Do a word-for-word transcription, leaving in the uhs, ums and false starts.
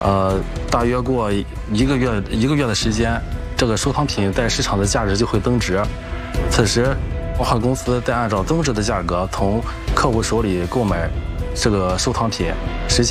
呃，大约过一个月一个月的时间，这个收藏品在市场的价值就会增值。此时，文化公司再按照增值的价格从客户手里购买这个收藏品，实现。